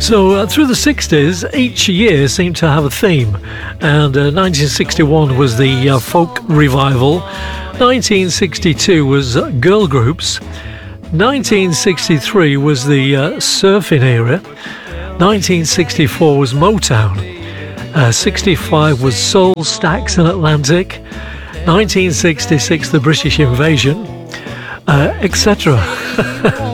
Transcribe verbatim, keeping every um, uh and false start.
So uh, through the sixties, each year seemed to have a theme, and uh, nineteen sixty-one was the uh, folk revival, nineteen sixty-two was uh, girl groups, nineteen sixty-three was the uh, surfing era, nineteen sixty-four was Motown, uh, sixty-five was Soul, Stax and Atlantic, nineteen sixty-six the British invasion, uh, et cetera